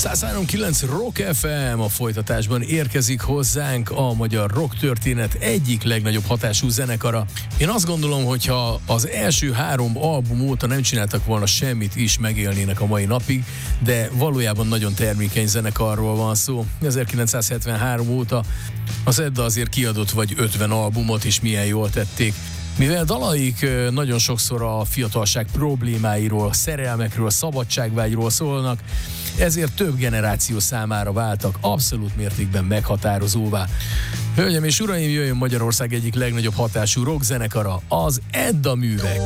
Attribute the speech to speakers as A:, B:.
A: 103.9 Rock FM a folytatásban érkezik hozzánk a magyar rock történet egyik legnagyobb hatású zenekara. Én azt gondolom, hogyha az első 3 album óta nem csináltak volna semmit is, megélnének a mai napig, de valójában nagyon termékeny zenekarról van szó. 1973 óta az Edda azért kiadott vagy 50 albumot, és milyen jól tették. Mivel dalaik nagyon sokszor a fiatalság problémáiról, szerelmekről, szabadságvágyról szólnak, ezért több generáció számára váltak abszolút mértékben meghatározóvá. Hölgyeim és uraim, jöjjön Magyarország egyik legnagyobb hatású rockzenekara, az Edda művek.